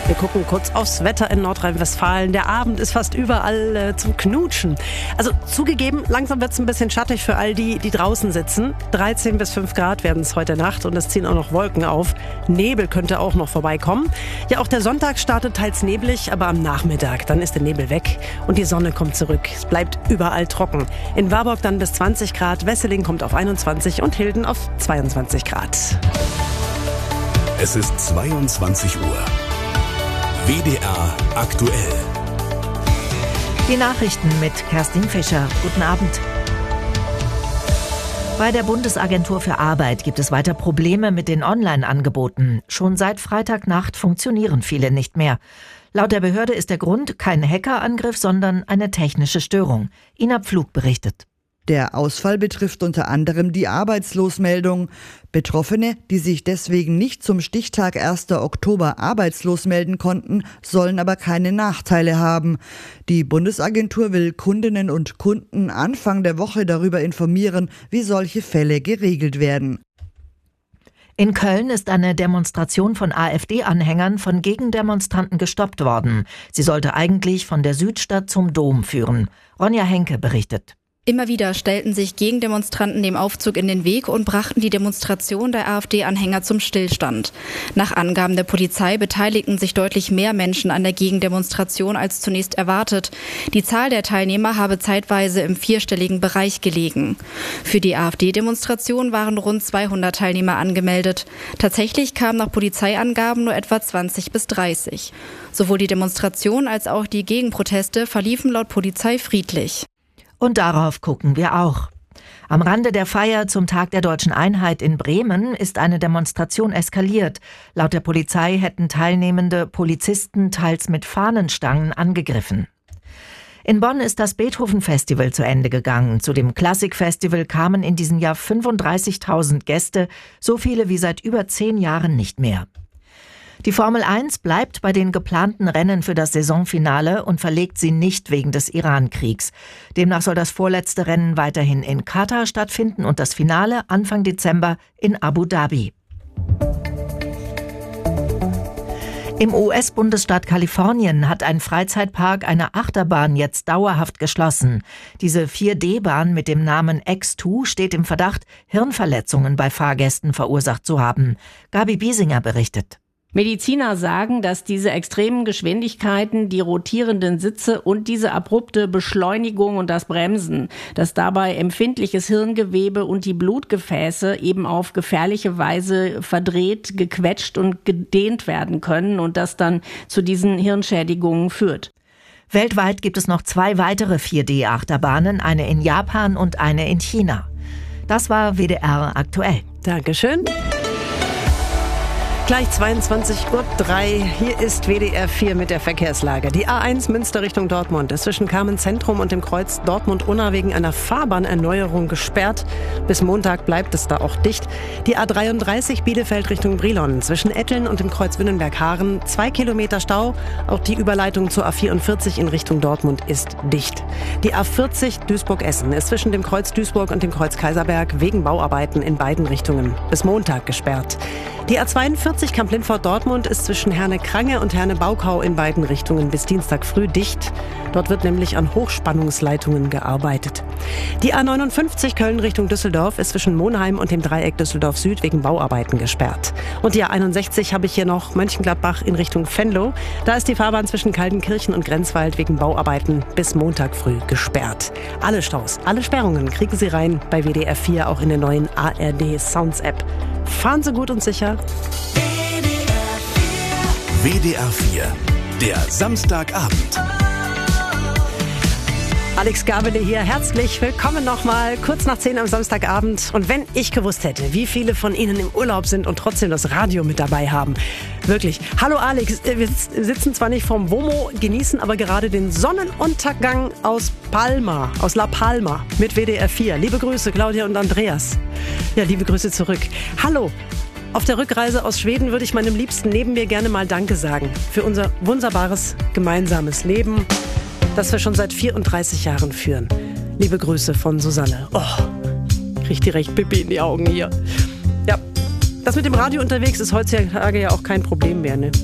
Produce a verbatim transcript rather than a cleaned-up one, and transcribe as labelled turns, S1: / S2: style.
S1: Wir gucken kurz aufs Wetter in Nordrhein-Westfalen. Der Abend ist fast überall äh, zum Knutschen. Also zugegeben, langsam wird es ein bisschen schattig für all die, die draußen sitzen. dreizehn bis fünf Grad werden es heute Nacht und es ziehen auch noch Wolken auf. Nebel könnte auch noch vorbeikommen. Ja, auch der Sonntag startet teils neblig, aber am Nachmittag, dann ist der Nebel weg und die Sonne kommt zurück. Es bleibt überall trocken. In Warburg dann bis zwanzig Grad, Wesseling kommt auf einundzwanzig und Hilden auf zweiundzwanzig Grad.
S2: Es ist zweiundzwanzig Uhr. W D R aktuell.
S3: Die Nachrichten mit Kerstin Fischer. Guten Abend. Bei der Bundesagentur für Arbeit gibt es weiter Probleme mit den Online-Angeboten. Schon seit Freitagnacht funktionieren viele nicht mehr. Laut der Behörde ist der Grund kein Hackerangriff, sondern eine technische Störung. Ina Pflug berichtet.
S4: Der Ausfall betrifft unter anderem die Arbeitslosmeldung. Betroffene, die sich deswegen nicht zum Stichtag ersten Oktober arbeitslos melden konnten, sollen aber keine Nachteile haben. Die Bundesagentur will Kundinnen und Kunden Anfang der Woche darüber informieren, wie solche Fälle geregelt werden.
S3: In Köln ist eine Demonstration von AfD-Anhängern von Gegendemonstranten gestoppt worden. Sie sollte eigentlich von der Südstadt zum Dom führen. Ronja Henke berichtet.
S5: Immer wieder stellten sich Gegendemonstranten dem Aufzug in den Weg und brachten die Demonstration der AfD-Anhänger zum Stillstand. Nach Angaben der Polizei beteiligten sich deutlich mehr Menschen an der Gegendemonstration als zunächst erwartet. Die Zahl der Teilnehmer habe zeitweise im vierstelligen Bereich gelegen. Für die AfD-Demonstration waren rund zweihundert Teilnehmer angemeldet. Tatsächlich kamen nach Polizeiangaben nur etwa zwanzig bis dreißig. Sowohl die Demonstration als auch die Gegenproteste verliefen laut Polizei friedlich.
S3: Und darauf gucken wir auch. Am Rande der Feier zum Tag der Deutschen Einheit in Bremen ist eine Demonstration eskaliert. Laut der Polizei hätten teilnehmende Polizisten teils mit Fahnenstangen angegriffen. In Bonn ist das Beethoven-Festival zu Ende gegangen. Zu dem Klassikfestival kamen in diesem Jahr fünfunddreißigtausend Gäste, so viele wie seit über zehn Jahren nicht mehr. Die Formel eins bleibt bei den geplanten Rennen für das Saisonfinale und verlegt sie nicht wegen des Iran-Kriegs. Demnach soll das vorletzte Rennen weiterhin in Katar stattfinden und das Finale Anfang Dezember in Abu Dhabi. Im U S-Bundesstaat Kalifornien hat ein Freizeitpark eine Achterbahn jetzt dauerhaft geschlossen. Diese vier D Bahn mit dem Namen X zwei steht im Verdacht, Hirnverletzungen bei Fahrgästen verursacht zu haben. Gabi Biesinger berichtet.
S6: Mediziner sagen, dass diese extremen Geschwindigkeiten, die rotierenden Sitze und diese abrupte Beschleunigung und das Bremsen, dass dabei empfindliches Hirngewebe und die Blutgefäße eben auf gefährliche Weise verdreht, gequetscht und gedehnt werden können und das dann zu diesen Hirnschädigungen führt.
S3: Weltweit gibt es noch zwei weitere vier D Achterbahnen, eine in Japan und eine in China. Das war W D R aktuell.
S1: Dankeschön. Gleich zweiundzwanzig Uhr drei, hier ist W D R vier mit der Verkehrslage. Die A eins Münster Richtung Dortmund ist zwischen Carmen-Zentrum und dem Kreuz Dortmund-Unna wegen einer Fahrbahnerneuerung gesperrt. Bis Montag bleibt es da auch dicht. Die A dreiunddreißig Bielefeld Richtung Brilon zwischen Etteln und dem Kreuz Wünnenberg-Haaren. Zwei Kilometer Stau. Auch die Überleitung zur A vierundvierzig in Richtung Dortmund ist dicht. Die A vierzig Duisburg-Essen ist zwischen dem Kreuz Duisburg und dem Kreuz Kaiserberg wegen Bauarbeiten in beiden Richtungen bis Montag gesperrt. Die A zweiundvierzig Kamp-Lindfort-Dortmund ist zwischen Herne-Krange und Herne-Baukau in beiden Richtungen bis Dienstag früh dicht. Dort wird nämlich an Hochspannungsleitungen gearbeitet. Die A neunundfünfzig Köln Richtung Düsseldorf ist zwischen Monheim und dem Dreieck Düsseldorf Süd wegen Bauarbeiten gesperrt. Und die A einundsechzig habe ich hier noch Mönchengladbach in Richtung Venlo. Da ist die Fahrbahn zwischen Kaltenkirchen und Grenzwald wegen Bauarbeiten bis Montag früh gesperrt. Alle Staus, alle Sperrungen kriegen Sie rein bei W D R vier, auch in der neuen A R D Sounds App. Fahren Sie gut und sicher.
S2: W D R vier, der Samstagabend.
S1: Alex Gabele hier, herzlich willkommen nochmal, kurz nach zehn am Samstagabend. Und wenn ich gewusst hätte, wie viele von Ihnen im Urlaub sind und trotzdem das Radio mit dabei haben. Wirklich. Hallo Alex, wir sitzen zwar nicht vorm WOMO, genießen aber gerade den Sonnenuntergang aus Palma, aus La Palma mit W D R vier. Liebe Grüße, Claudia und Andreas. Ja, liebe Grüße zurück. Hallo. Auf der Rückreise aus Schweden würde ich meinem Liebsten neben mir gerne mal Danke sagen für unser wunderbares gemeinsames Leben, das wir schon seit vierunddreißig Jahren führen. Liebe Grüße von Susanne. Oh, krieg direkt Pipi in die Augen hier. Ja, das mit dem Radio unterwegs ist heutzutage ja auch kein Problem mehr, ne?